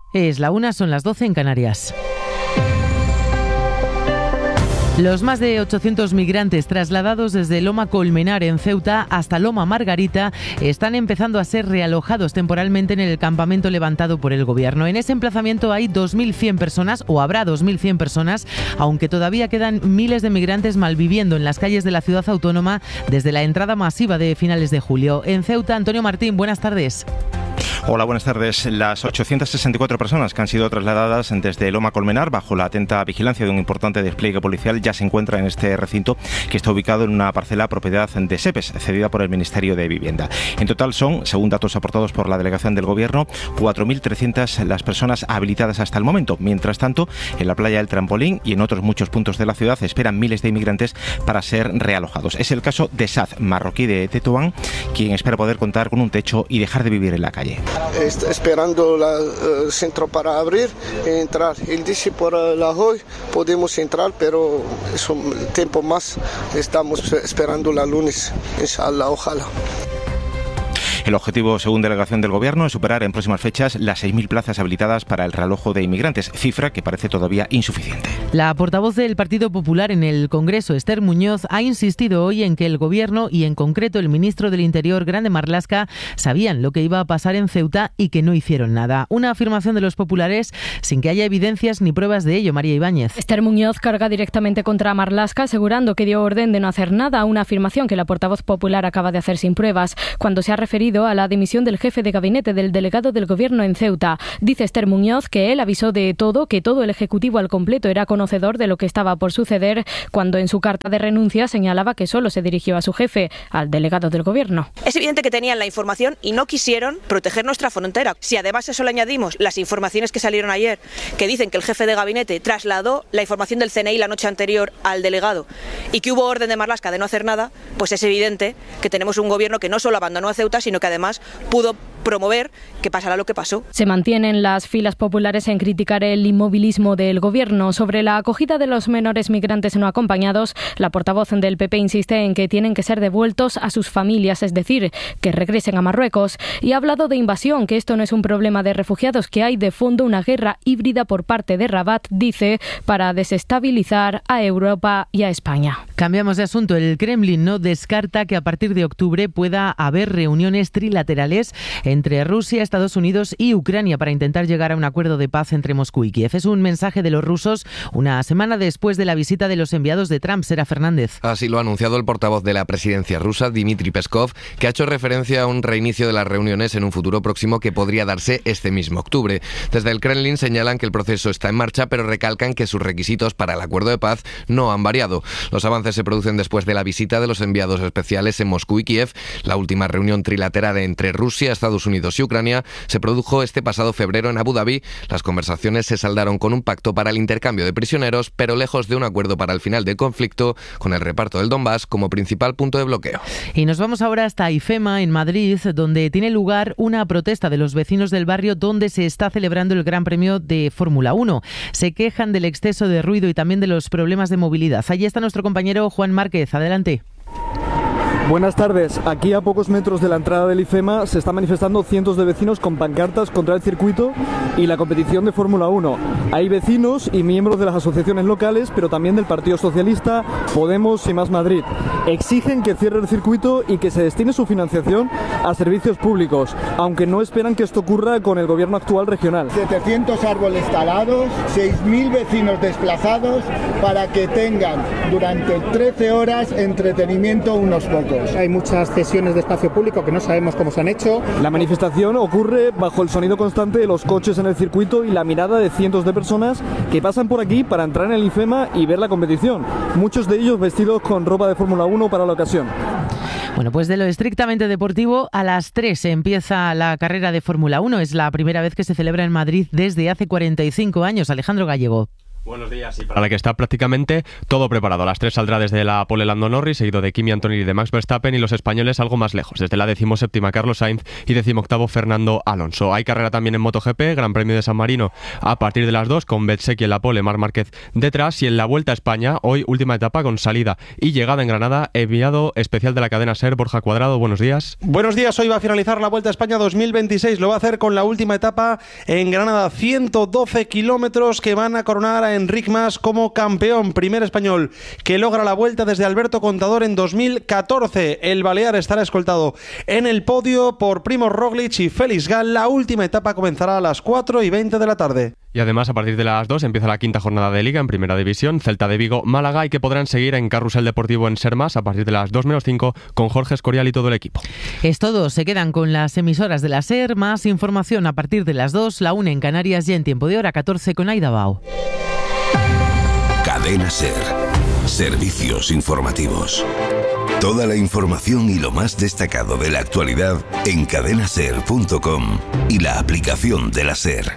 Es la 1, son las 12 en Canarias. Los más de 800 migrantes trasladados desde Loma Colmenar en Ceuta hasta Loma Margarita están empezando a ser realojados temporalmente en el campamento levantado por el gobierno. En ese emplazamiento hay 2.100 personas, o habrá 2.100 personas, aunque todavía quedan miles de migrantes malviviendo en las calles de la ciudad autónoma desde la entrada masiva de finales de julio. En Ceuta, Antonio Martín, buenas tardes. Hola, buenas tardes. Las 864 personas que han sido trasladadas desde Loma Colmenar bajo la atenta vigilancia de un importante despliegue policial ya se encuentran en este recinto, que está ubicado en una parcela propiedad de SEPES, cedida por el Ministerio de Vivienda. En total son, según datos aportados por la delegación del Gobierno, 4.300 las personas habilitadas hasta el momento. Mientras tanto, en la playa del Trampolín y en otros muchos puntos de la ciudad esperan miles de inmigrantes para ser realojados. Es el caso de Saz, marroquí de Tetuán, quien espera poder contar con un techo y dejar de vivir en la calle. Esperando el centro para abrir y entrar. Él dice por la hoy podemos entrar, pero es un tiempo más. Estamos esperando la lunes, inshallah, ojalá. El objetivo, según delegación del Gobierno, es superar en próximas fechas las 6.000 plazas habilitadas para el realojo de inmigrantes, cifra que parece todavía insuficiente. La portavoz del Partido Popular en el Congreso, Esther Muñoz, ha insistido hoy en que el Gobierno y en concreto el ministro del Interior, Grande Marlaska, sabían lo que iba a pasar en Ceuta y que no hicieron nada. Una afirmación de los populares sin que haya evidencias ni pruebas de ello. María Ibáñez. Esther Muñoz carga directamente contra Marlaska, asegurando que dio orden de no hacer nada, una afirmación que la portavoz popular acaba de hacer sin pruebas, cuando se ha referido a la dimisión del jefe de gabinete del delegado del Gobierno en Ceuta. Dice Esther Muñoz que él avisó de todo, que todo el Ejecutivo al completo era conocedor de lo que estaba por suceder, cuando en su carta de renuncia señalaba que solo se dirigió a su jefe, al delegado del Gobierno. Es evidente que tenían la información y no quisieron proteger nuestra frontera. Si además a eso le añadimos las informaciones que salieron ayer, que dicen que el jefe de gabinete trasladó la información del CNI la noche anterior al delegado y que hubo orden de Marlaska de no hacer nada, pues es evidente que tenemos un Gobierno que no solo abandonó a Ceuta, sino que además pudo promover que pasara lo que pasó. Se mantienen las filas populares en criticar el inmovilismo del Gobierno. Sobre la acogida de los menores migrantes no acompañados, la portavoz del PP insiste en que tienen que ser devueltos a sus familias, es decir, que regresen a Marruecos. Y ha hablado de invasión, que esto no es un problema de refugiados, que hay de fondo una guerra híbrida por parte de Rabat, dice, para desestabilizar a Europa y a España. Cambiamos de asunto. El Kremlin no descarta que a partir de octubre pueda haber reuniones trilaterales entre Rusia, Estados Unidos y Ucrania para intentar llegar a un acuerdo de paz entre Moscú y Kiev. Es un mensaje de los rusos una semana después de la visita de los enviados de Trump. Sera Fernández. Así lo ha anunciado el portavoz de la presidencia rusa, Dmitry Peskov, que ha hecho referencia a un reinicio de las reuniones en un futuro próximo que podría darse este mismo octubre. Desde el Kremlin señalan que el proceso está en marcha, pero recalcan que sus requisitos para el acuerdo de paz no han variado. Los avances se producen después de la visita de los enviados especiales en Moscú y Kiev. La última reunión trilateral entre Rusia, Estados Unidos y Ucrania se produjo este pasado febrero en Abu Dhabi. Las conversaciones se saldaron con un pacto para el intercambio de prisioneros, pero lejos de un acuerdo para el final del conflicto, con el reparto del Donbass como principal punto de bloqueo. Y nos vamos ahora hasta IFEMA, en Madrid, donde tiene lugar una protesta de los vecinos del barrio donde se está celebrando el Gran Premio de Fórmula 1. Se quejan del exceso de ruido y también de los problemas de movilidad. Allí está nuestro compañero Juan Márquez. Adelante. Buenas tardes. Aquí a pocos metros de la entrada del IFEMA se están manifestando cientos de vecinos con pancartas contra el circuito y la competición de Fórmula 1. Hay vecinos y miembros de las asociaciones locales, pero también del Partido Socialista, Podemos y Más Madrid. Exigen que cierre el circuito y que se destine su financiación a servicios públicos, aunque no esperan que esto ocurra con el gobierno actual regional. 700 árboles talados, 6.000 vecinos desplazados para que tengan durante 13 horas entretenimiento unos pocos. Hay muchas cesiones de espacio público que no sabemos cómo se han hecho. La manifestación ocurre bajo el sonido constante de los coches en el circuito y la mirada de cientos de personas que pasan por aquí para entrar en el IFEMA y ver la competición. Muchos de ellos vestidos con ropa de Fórmula 1 para la ocasión. Bueno, pues de lo estrictamente deportivo, a las 3 empieza la carrera de Fórmula 1. Es la primera vez que se celebra en Madrid desde hace 45 años. Alejandro Gallego. Buenos días. Y para la que está prácticamente todo preparado. A las 3 saldrá desde la pole Lando Norris, seguido de Kimi Antonelli y de Max Verstappen, y los españoles algo más lejos, desde la 17ª Carlos Sainz y 18º Fernando Alonso. Hay carrera también en MotoGP, Gran Premio de San Marino a partir de las 2, con Bezzecchi en la pole, Marc Márquez detrás, y en la Vuelta a España, hoy última etapa con salida y llegada en Granada, enviado especial de la cadena SER, Borja Cuadrado. Buenos días. Buenos días. Hoy va a finalizar la Vuelta a España 2026. Lo va a hacer con la última etapa en Granada, 112 kilómetros que van a coronar a Enric Mas como campeón, primer español que logra la Vuelta desde Alberto Contador en 2014. El balear estará escoltado en el podio por Primož Roglič y Félix Gall. La última etapa comenzará a las 4:20 de la tarde. Y además, a partir de las 2 empieza la quinta jornada de Liga en Primera División, Celta de Vigo, Málaga, y que podrán seguir en Carrusel Deportivo en Ser Más a partir de las 2:05 con Jorge Escorial y todo el equipo. Es todo, se quedan con las emisoras de la SER. Más información a partir de las 2, la 1 en Canarias, y en tiempo de hora 14 con Aida Bao. Cadena SER. Servicios informativos. Toda la información y lo más destacado de la actualidad en cadenaser.com y la aplicación de la SER.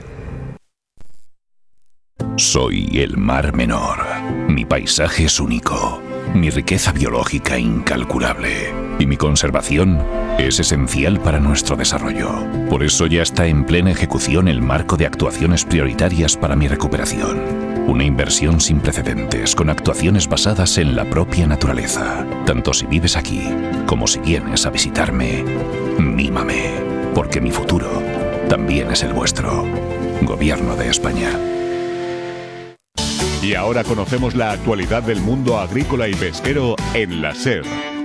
Soy el Mar Menor. Mi paisaje es único. Mi riqueza biológica incalculable. Y mi conservación es esencial para nuestro desarrollo. Por eso ya está en plena ejecución el marco de actuaciones prioritarias para mi recuperación. Una inversión sin precedentes, con actuaciones basadas en la propia naturaleza. Tanto si vives aquí, como si vienes a visitarme, mímame, porque mi futuro también es el vuestro. Gobierno de España. Y ahora conocemos la actualidad del mundo agrícola y pesquero en la SER.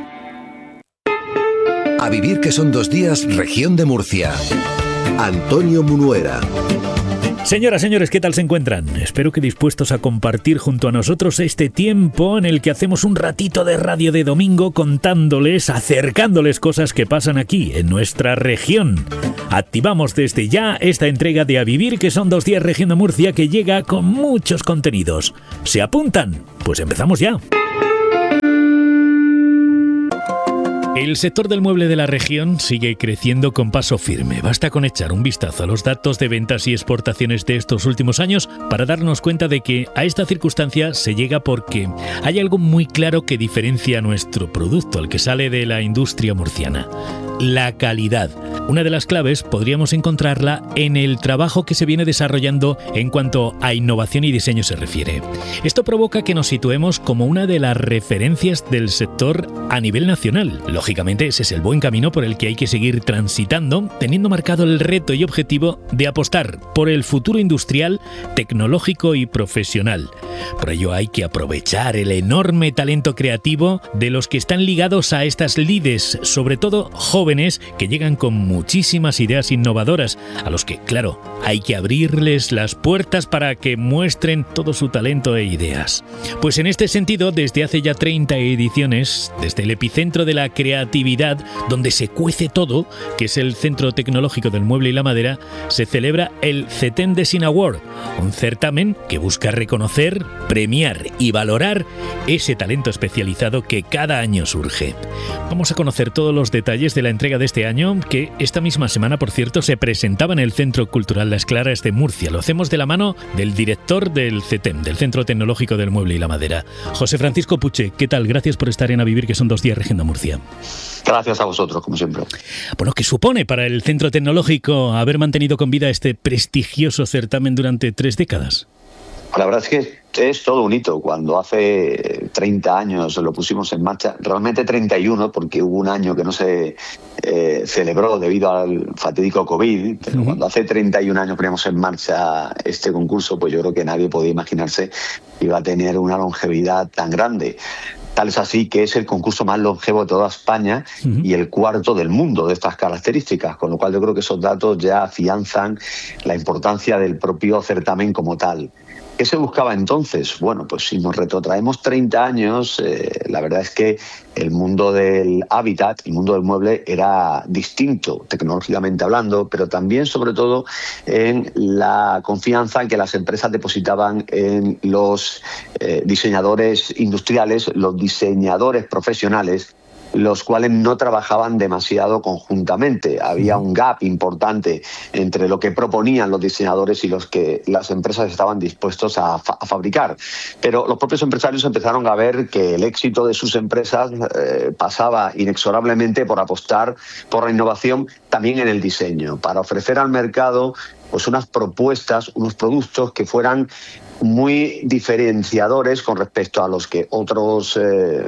A vivir que son 2 días, región de Murcia. Antonio Munuera. Señoras, señores, ¿qué tal se encuentran? Espero que dispuestos a compartir junto a nosotros este tiempo en el que hacemos un ratito de radio de domingo contándoles, acercándoles cosas que pasan aquí, en nuestra región. Activamos desde ya esta entrega de A Vivir, que son 2 días región de Murcia, que llega con muchos contenidos. ¿Se apuntan? Pues empezamos ya. El sector del mueble de la región sigue creciendo con paso firme. Basta con echar un vistazo a los datos de ventas y exportaciones de estos últimos años para darnos cuenta de que a esta circunstancia se llega porque hay algo muy claro que diferencia nuestro producto, el que sale de la industria murciana: la calidad. Una de las claves podríamos encontrarla en el trabajo que se viene desarrollando en cuanto a innovación y diseño se refiere. Esto provoca que nos situemos como una de las referencias del sector a nivel nacional. Lógicamente, ese es el buen camino por el que hay que seguir transitando, teniendo marcado el reto y objetivo de apostar por el futuro industrial, tecnológico y profesional. Por ello hay que aprovechar el enorme talento creativo de los que están ligados a estas lides, sobre todo jóvenes que llegan con muchísimas ideas innovadoras, a los que, claro, hay que abrirles las puertas para que muestren todo su talento e ideas. Pues en este sentido, desde hace ya 30 ediciones, desde el epicentro de la creatividad, donde se cuece todo, que es el Centro Tecnológico del Mueble y la Madera, se celebra el CETEM Design Award, un certamen que busca reconocer, premiar y valorar ese talento especializado que cada año surge. Vamos a conocer todos los detalles de la entrega de este año, que esta misma semana, por cierto, se presentaba en el Centro Cultural Las Claras de Murcia. Lo hacemos de la mano del director del CETEM, del Centro Tecnológico del Mueble y la Madera, José Francisco Puche. ¿Qué tal? Gracias por estar en A Vivir, que son 2 días región de Murcia. Gracias a vosotros, como siempre. Bueno, ¿qué supone para el Centro Tecnológico haber mantenido con vida este prestigioso certamen durante 3 décadas? La verdad es que es todo un hito. Cuando hace 30 años lo pusimos en marcha, realmente 31, porque hubo un año que no se celebró debido al fatídico COVID, pero cuando hace 31 años poníamos en marcha este concurso, pues yo creo que nadie podía imaginarse que iba a tener una longevidad tan grande. Tal es así que es el concurso más longevo de toda España y el 4º del mundo de estas características, con lo cual yo creo que esos datos ya afianzan la importancia del propio certamen como tal. ¿Qué se buscaba entonces? Bueno, pues si nos retrotraemos 30 años, la verdad es que el mundo del hábitat, el mundo del mueble era distinto, tecnológicamente hablando, pero también, sobre todo, en la confianza que las empresas depositaban en los diseñadores industriales, los diseñadores profesionales, los cuales no trabajaban demasiado conjuntamente. Había un gap importante entre lo que proponían los diseñadores y los que las empresas estaban dispuestos a fabricar. Pero los propios empresarios empezaron a ver que el éxito de sus empresas pasaba inexorablemente por apostar por la innovación también en el diseño, para ofrecer al mercado pues unas propuestas, unos productos que fueran muy diferenciadores con respecto a los que otros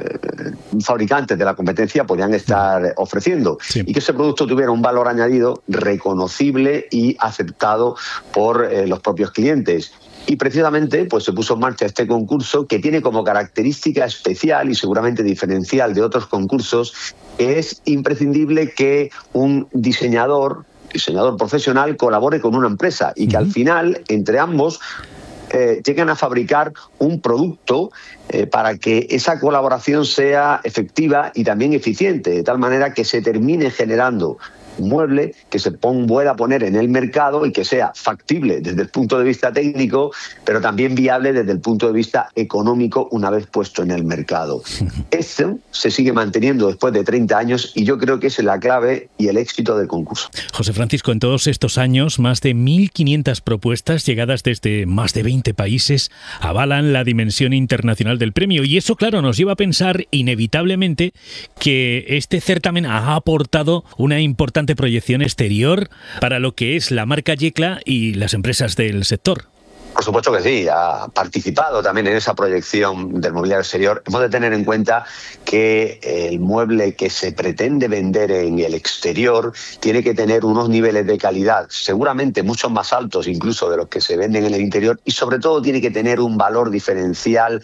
fabricantes de la competencia podían estar ofreciendo, y que ese producto tuviera un valor añadido reconocible y aceptado por los propios clientes. Y precisamente pues se puso en marcha este concurso, que tiene como característica especial y seguramente diferencial de otros concursos, que es imprescindible que un diseñador profesional colabore con una empresa y que al final, entre ambos, lleguen a fabricar un producto para que esa colaboración sea efectiva y también eficiente, de tal manera que se termine generando un mueble que se pueda poner en el mercado y que sea factible desde el punto de vista técnico, pero también viable desde el punto de vista económico una vez puesto en el mercado. Esto se sigue manteniendo después de 30 años y yo creo que es la clave y el éxito del concurso. José Francisco, en todos estos años, más de 1.500 propuestas llegadas desde más de 20 países avalan la dimensión internacional del premio, y eso, claro, nos lleva a pensar inevitablemente que este certamen ha aportado una importante proyección exterior para lo que es la marca Yecla y las empresas del sector. Por supuesto que sí, ha participado también en esa proyección del mobiliario exterior. Hemos de tener en cuenta que el mueble que se pretende vender en el exterior tiene que tener unos niveles de calidad seguramente mucho más altos incluso de los que se venden en el interior, y sobre todo tiene que tener un valor diferencial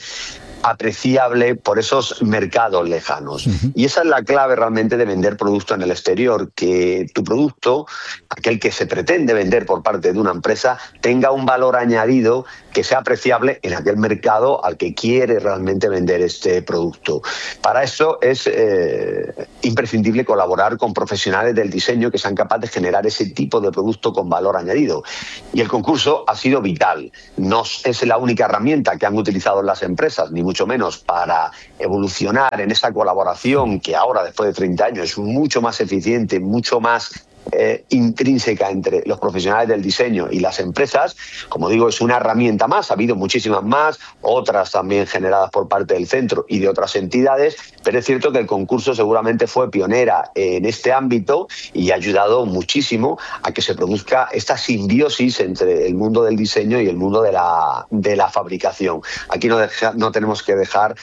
apreciable por esos mercados lejanos. Y esa es la clave realmente de vender producto en el exterior, que tu producto, aquel que se pretende vender por parte de una empresa, tenga un valor añadido que sea apreciable en aquel mercado al que quiere realmente vender este producto. Para eso es imprescindible colaborar con profesionales del diseño que sean capaces de generar ese tipo de producto con valor añadido. Y el concurso ha sido vital. No es la única herramienta que han utilizado las empresas, ni mucho menos, para evolucionar en esa colaboración que ahora, después de 30 años, es mucho más eficiente, mucho más intrínseca entre los profesionales del diseño y las empresas. Como digo, es una herramienta más, ha habido muchísimas más, otras también generadas por parte del centro y de otras entidades, pero es cierto que el concurso seguramente fue pionera en este ámbito y ha ayudado muchísimo a que se produzca esta simbiosis entre el mundo del diseño y el mundo de la fabricación. Aquí no tenemos que dejar,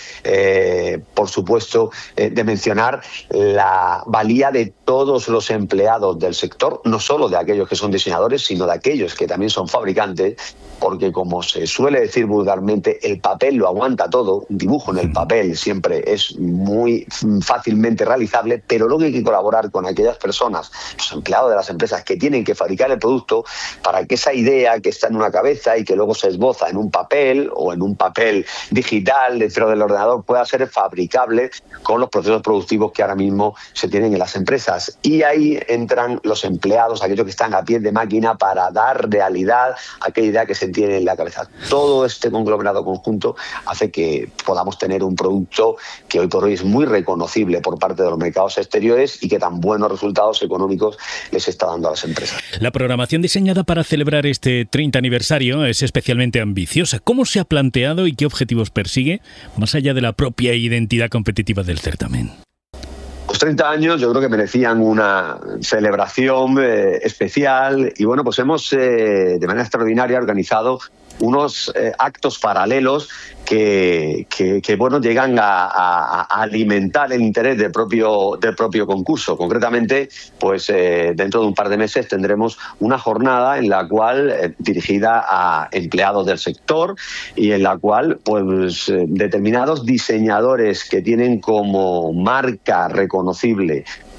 por supuesto, de mencionar la valía de todos los empleados del sector, no solo de aquellos que son diseñadores, sino de aquellos que también son fabricantes, porque, como se suele decir vulgarmente, el papel lo aguanta todo. Un dibujo en el papel siempre es muy fácilmente realizable, pero luego hay que colaborar con aquellas personas, los empleados de las empresas, que tienen que fabricar el producto para que esa idea que está en una cabeza y que luego se esboza en un papel o en un papel digital dentro del ordenador pueda ser fabricable con los procesos productivos que ahora mismo se tienen en las empresas. Y ahí entran los empleados, aquellos que están a pie de máquina, para dar realidad a aquella idea que se tiene en la cabeza. Todo este conglomerado conjunto hace que podamos tener un producto que hoy por hoy es muy reconocible por parte de los mercados exteriores y que tan buenos resultados económicos les está dando a las empresas. La programación diseñada para celebrar este 30 aniversario es especialmente ambiciosa. ¿Cómo se ha planteado y qué objetivos persigue, más allá de la propia identidad competitiva del certamen? Los 30 años yo creo que merecían una celebración especial y bueno, pues hemos de manera extraordinaria organizado unos actos paralelos que bueno, llegan a alimentar el interés del propio concurso. Concretamente, pues dentro de un par de meses tendremos una jornada en la cual dirigida a empleados del sector y en la cual pues determinados diseñadores que tienen como marca reconocible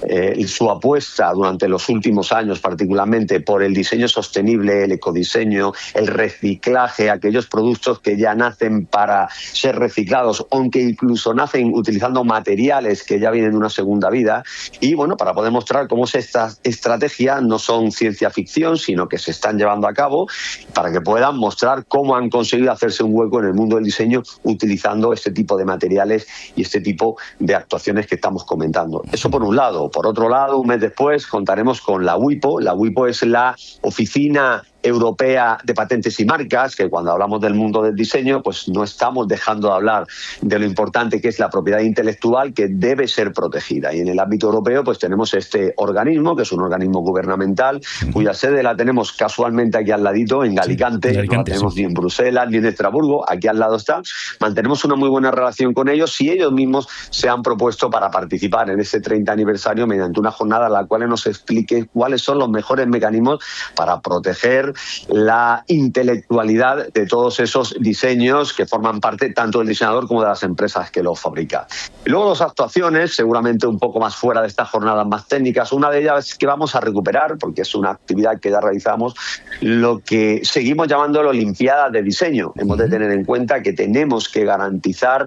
su apuesta durante los últimos años, particularmente por el diseño sostenible, el ecodiseño, el reciclaje, aquellos productos que ya nacen para ser reciclados, aunque incluso nacen utilizando materiales que ya vienen de una segunda vida. Y bueno, para poder mostrar cómo estas estrategias no son ciencia ficción, sino que se están llevando a cabo, para que puedan mostrar cómo han conseguido hacerse un hueco en el mundo del diseño utilizando este tipo de materiales y este tipo de actuaciones que estamos comentando. Eso por un lado. Por otro lado, un mes después contaremos con la WIPO. La WIPO es la Oficina Europea de Patentes y Marcas, que cuando hablamos del mundo del diseño, pues no estamos dejando de hablar de lo importante que es la propiedad intelectual, que debe ser protegida. Y en el ámbito europeo, pues tenemos este organismo, que es un organismo gubernamental, cuya sede la tenemos casualmente aquí al ladito, en Alicante. No la tenemos ni en Bruselas ni en Estrasburgo, aquí al lado está. Mantenemos una muy buena relación con ellos y ellos mismos se han propuesto para participar en este 30 aniversario mediante una jornada en la cual nos explique cuáles son los mejores mecanismos para proteger la intelectualidad de todos esos diseños que forman parte tanto del diseñador como de las empresas que los fabrican. Y luego las actuaciones, seguramente un poco más fuera de estas jornadas más técnicas. Una de ellas es que vamos a recuperar, porque es una actividad que ya realizamos, lo que seguimos llamando la Olimpiada de Diseño. Hemos de tener en cuenta que tenemos que garantizar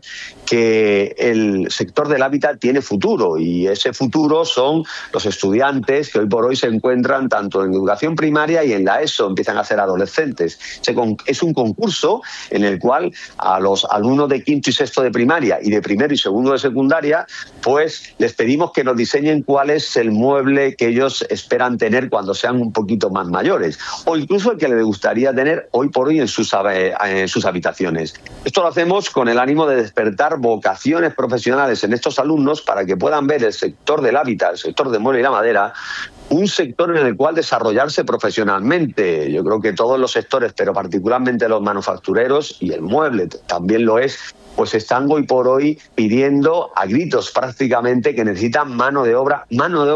que el sector del hábitat tiene futuro, y ese futuro son los estudiantes que hoy por hoy se encuentran tanto en educación primaria y en la ESO, empiezan a ser adolescentes. Es un concurso en el cual a los alumnos de quinto y sexto de primaria y de primero y segundo de secundaria, pues les pedimos que nos diseñen cuál es el mueble que ellos esperan tener cuando sean un poquito más mayores, o incluso el que les gustaría tener hoy por hoy en sus habitaciones. Esto lo hacemos con el ánimo de despertar vocaciones profesionales en estos alumnos para que puedan ver el sector del hábitat, el sector del mueble y la madera, un sector en el cual desarrollarse profesionalmente. Yo creo que todos los sectores, pero particularmente los manufactureros, y el mueble también lo es, pues están hoy por hoy pidiendo a gritos prácticamente que necesitan mano de obra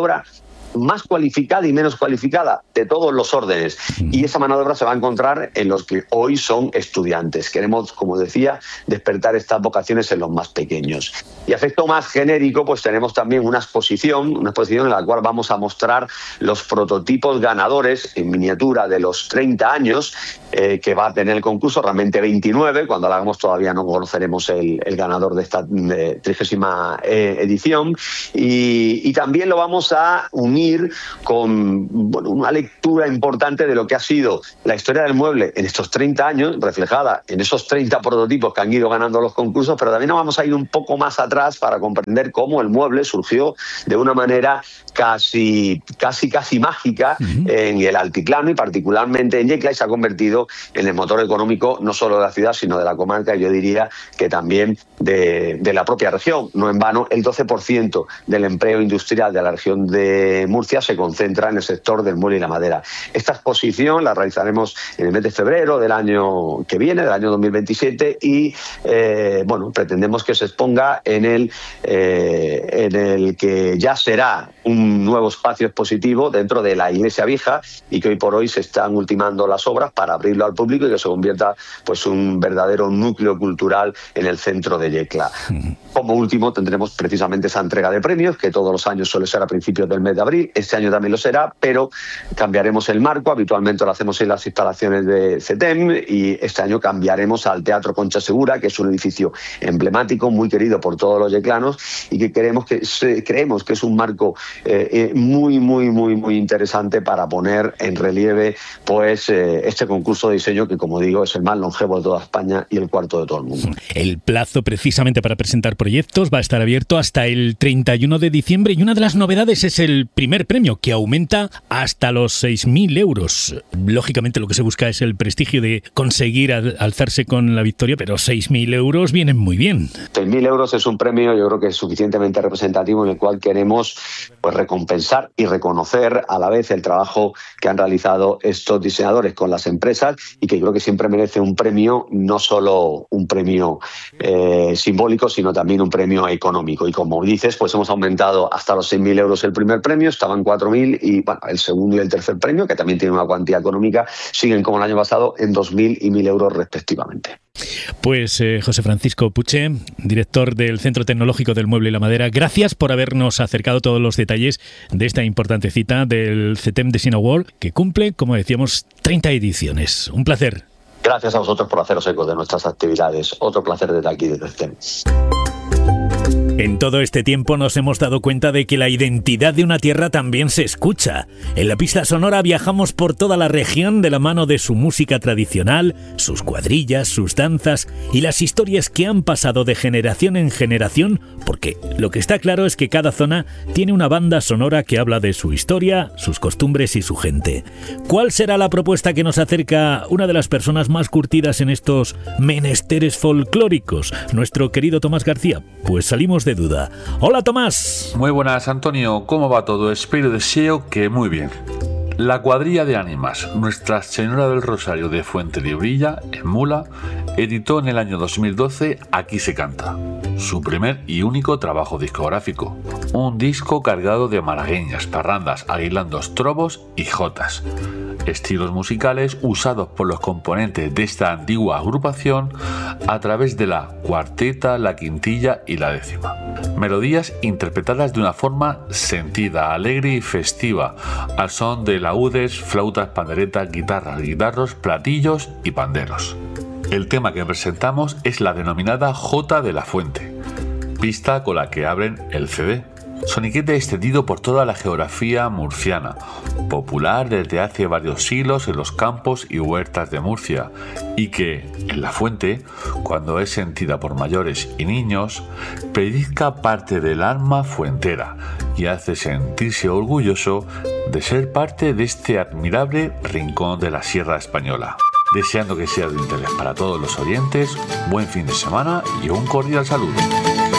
más cualificada y menos cualificada, de todos los órdenes. Y esa mano de obra se va a encontrar en los que hoy son estudiantes. Queremos, como decía, despertar estas vocaciones en los más pequeños. Y a efecto más genérico, pues tenemos también una exposición en la cual vamos a mostrar los prototipos ganadores en miniatura de los 30 años que va a tener el concurso, realmente 29. Cuando lo hagamos todavía no conoceremos el ganador de esta 30ª edición. Y también lo vamos a unir con una lectura importante de lo que ha sido la historia del mueble en estos 30 años, reflejada en esos 30 prototipos que han ido ganando los concursos, pero también nos vamos a ir un poco más atrás para comprender cómo el mueble surgió de una manera casi mágica en el altiplano y particularmente en Yecla, y se ha convertido en el motor económico no solo de la ciudad, sino de la comarca, y yo diría que también de la propia región. No en vano, el 12% del empleo industrial de la región de Murcia se concentra en el sector del mueble y la madera. Esta exposición la realizaremos en el mes de febrero del año que viene, del año 2027, y pretendemos que se exponga en el que ya será un nuevo espacio expositivo dentro de la Iglesia Vieja, y que hoy por hoy se están ultimando las obras para abrirlo al público y que se convierta pues un verdadero núcleo cultural en el centro de Yecla. Como último tendremos precisamente esa entrega de premios, que todos los años suele ser a principios del mes de abril. Este año también lo será, pero cambiaremos el marco. Habitualmente lo hacemos en las instalaciones de CETEM, y este año cambiaremos al Teatro Concha Segura, que es un edificio emblemático, muy querido por todos los yeclanos, y que creemos que es un marco muy interesante para poner en relieve pues este concurso de diseño, que, como digo, es el más longevo de toda España y el cuarto de todo el mundo. El plazo precisamente para presentar proyectos va a estar abierto hasta el 31 de diciembre, y una de las novedades es el primer premio, que aumenta hasta los 6.000 euros. Lógicamente lo que se busca es el prestigio de conseguir alzarse con la victoria, pero 6.000 euros vienen muy bien. 6.000 euros es un premio, yo creo que es suficientemente representativo, en el cual queremos pues recompensar y reconocer a la vez el trabajo que han realizado estos diseñadores con las empresas, y que creo que siempre merece un premio, no solo un premio simbólico, sino también un premio económico. Y como dices, pues hemos aumentado hasta los 6.000 euros el primer premio, estaban 4.000, y el segundo y el tercer premio, que también tiene una cuantía económica, siguen como el año pasado en 2.000 y 1.000 euros respectivamente. Pues José Francisco Puche, director del Centro Tecnológico del Mueble y la Madera, gracias por habernos acercado todos los detalles de esta importante cita del CETEM Design Award, que cumple, como decíamos, 30 ediciones. Un placer. Gracias a vosotros por haceros eco de nuestras actividades. Otro placer desde aquí, desde el CETEM. En todo este tiempo nos hemos dado cuenta de que la identidad de una tierra también se escucha. En la pista sonora viajamos por toda la región de la mano de su música tradicional, sus cuadrillas, sus danzas y las historias que han pasado de generación en generación, porque lo que está claro es que cada zona tiene una banda sonora que habla de su historia, sus costumbres y su gente. ¿Cuál será la propuesta que nos acerca una de las personas más curtidas en estos menesteres folclóricos? Nuestro querido Tomás García. Pues salimos de duda. Hola Tomás. Muy buenas, Antonio, ¿cómo va todo? Espero y deseo que muy bien. La cuadrilla de ánimas Nuestra Señora del Rosario de Fuente de Orilla, en Mula, editó en el año 2012 Aquí se canta, su primer y único trabajo discográfico. Un disco cargado de malagueñas, parrandas, aguilandos, trovos y jotas. Estilos musicales usados por los componentes de esta antigua agrupación a través de la cuarteta, la quintilla y la décima. Melodías interpretadas de una forma sentida, alegre y festiva, al son de laúdes, flautas, panderetas, guitarros, platillos y panderos. El tema que presentamos es la denominada Jota de la Fuente, pista con la que abren el CD. Soniquete extendido por toda la geografía murciana, popular desde hace varios siglos en los campos y huertas de Murcia, y que, en la fuente, cuando es sentida por mayores y niños, pellizca parte del alma fuentera y hace sentirse orgulloso de ser parte de este admirable rincón de la Sierra Española. Deseando que sea de interés para todos los oyentes, buen fin de semana y un cordial saludo.